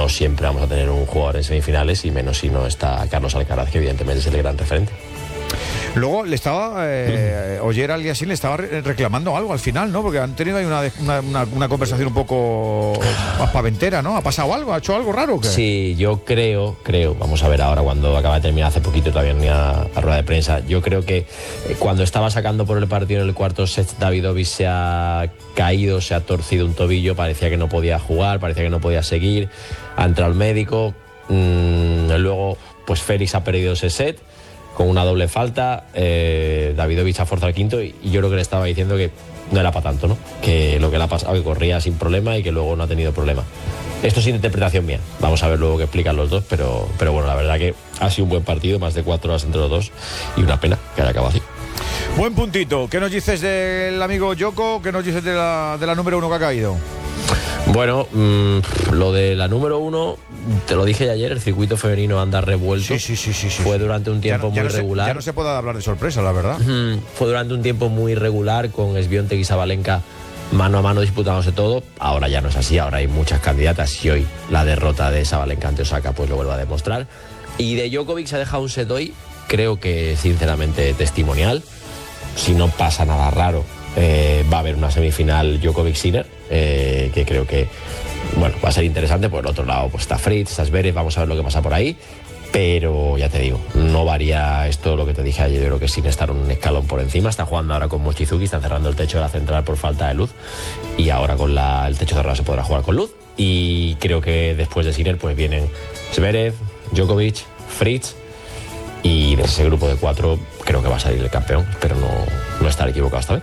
no siempre vamos a tener un jugador en semifinales, y menos si no está Carlos Alcaraz, que evidentemente es el gran referente. Luego le estaba Oyer Aliassime le estaba reclamando algo al final, ¿no? Porque han tenido ahí una conversación un poco paventera, ¿no? ¿Ha pasado algo? ¿Ha hecho algo raro o qué? Sí, yo creo, vamos a ver ahora cuando acaba de terminar, hace poquito todavía no a rueda de prensa, yo creo que cuando estaba sacando por el partido en el cuarto set, Davidovich se ha caído, se ha torcido un tobillo, parecía que no podía jugar, parecía que no podía seguir, ha entrado el médico, luego pues Félix ha perdido ese set con una doble falta, Davidovich ha forzado el quinto, y yo creo que le estaba diciendo que no era para tanto, ¿no? Que lo que le ha pasado, que corría sin problema y que luego no ha tenido problema. Esto es interpretación mía, vamos a ver luego qué explican los dos, pero bueno, la verdad que ha sido un buen partido, más de 4 horas entre los dos, y una pena que haya acabado así. Buen puntito. ¿Qué nos dices del amigo Djoko? ¿Qué nos dices de la número 1 que ha caído? Bueno, lo de la número 1, te lo dije ayer, el circuito femenino anda revuelto. Sí. Fue durante un tiempo muy regular. Ya no se puede hablar de sorpresa, la verdad. Fue durante un tiempo muy regular, con Swiatek y Sabalenka mano a mano disputándose todo. Ahora ya no es así, ahora hay muchas candidatas, y hoy la derrota de Sabalenka ante Osaka pues lo vuelve a demostrar. Y de Djokovic se ha dejado un set hoy, creo que sinceramente testimonial. Si no pasa nada raro, va a haber una semifinal Djokovic-Sinner, que creo que bueno, va a ser interesante. Por el otro lado pues está Fritz, está Zverev, vamos a ver lo que pasa por ahí. Pero ya te digo, no varía esto lo que te dije ayer. Yo creo que Sinner está un escalón por encima. Está jugando ahora con Mochizuki, está cerrando el techo de la central por falta de luz, y ahora con el techo cerrado se podrá jugar con luz. Y creo que después de Sinner pues vienen Zverev, Djokovic, Fritz, y de ese grupo de 4 creo que va a salir el campeón. Espero no estar equivocado esta vez.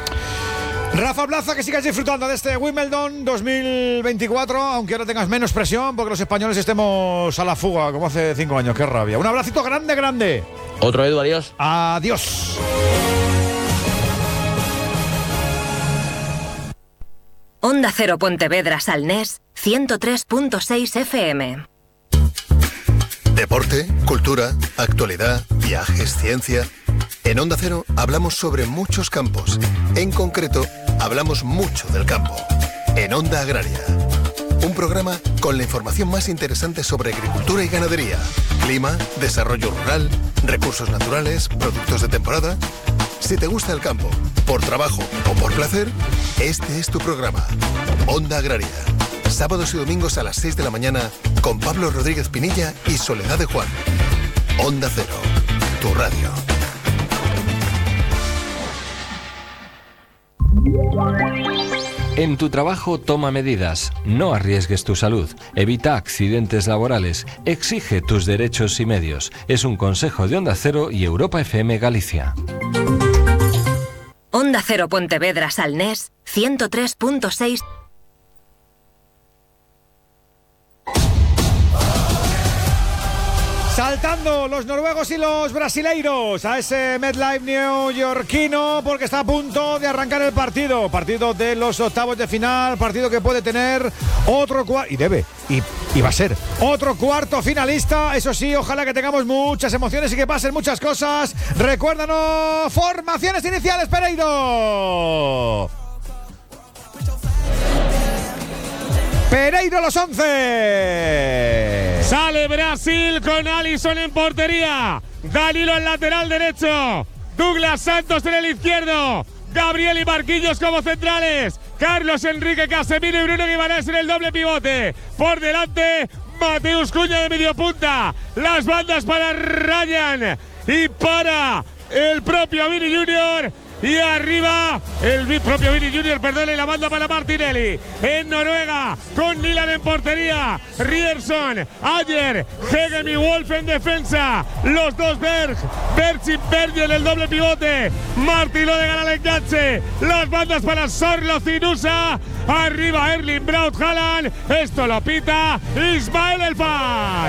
Rafa Plaza, que sigas disfrutando de este Wimbledon 2024, aunque ahora tengas menos presión, porque los españoles estemos a la fuga como hace 5 años. Qué rabia. Un abracito grande. Otro, Edu, adiós. Adiós. Onda Cero Pontevedra Salnés 103.6 FM. Deporte, cultura, actualidad, viajes, ciencia. En Onda Cero hablamos sobre muchos campos. En concreto, hablamos mucho del campo. En Onda Agraria. Un programa con la información más interesante sobre agricultura y ganadería, clima, desarrollo rural, recursos naturales, productos de temporada. Si te gusta el campo, por trabajo o por placer, este es tu programa. Onda Agraria. Sábados y domingos a las 6 de la mañana con Pablo Rodríguez Pinilla y Soledad de Juan. Onda Cero, tu radio. En tu trabajo toma medidas, no arriesgues tu salud, evita accidentes laborales, exige tus derechos y medios. Es un consejo de Onda Cero y Europa FM Galicia. Onda Cero Pontevedra Salnés 103.6. Saltando los noruegos y los brasileiros a ese MetLife neoyorquino, porque está a punto de arrancar el partido de los octavos de final, partido que puede tener otro cuarto, y va a ser otro cuarto finalista. Eso sí, ojalá que tengamos muchas emociones y que pasen muchas cosas. Recuérdanos, formaciones iniciales, Pereiro. Pereiro, los 11. Sale Brasil con Alisson en portería. Danilo en lateral derecho. Douglas Santos en el izquierdo. Gabriel y Marquinhos como centrales. Carlos Enrique, Casemiro y Bruno Guimarães en el doble pivote. Por delante, Mateus Cunha de medio punta. Las bandas para Ryan y para el propio Vini Junior. Y arriba el propio Vini Junior, y la banda para Martinelli. En Noruega, con Nilan en portería, Ryerson, Ayer, Hegem y Wolf en defensa. Los dos Berg y Bergi en el doble pivote. Martín Odegaard al enganche. Las bandas para Sorloth y Nusa. Arriba Erling Braut Haaland. Esto lo pita Ismael Elfad.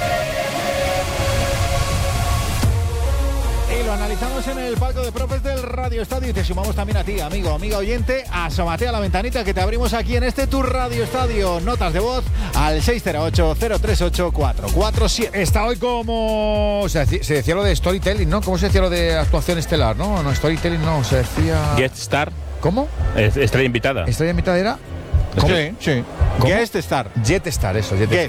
Y lo analizamos en el palco de profes del Radio Estadio y te sumamos también a ti, amigo, amiga oyente. Asómate a la ventanita que te abrimos aquí en este Tu Radio Estadio. Notas de voz al 608-038-447. Está hoy como... Se decía lo de storytelling, ¿no? ¿Cómo se decía lo de actuación estelar? No, storytelling no, se decía... Guest star. ¿Cómo? Estrella invitada. ¿Estrella invitada era? Sí. ¿Cómo? Guest star. Jet Star, eso. Jet Star.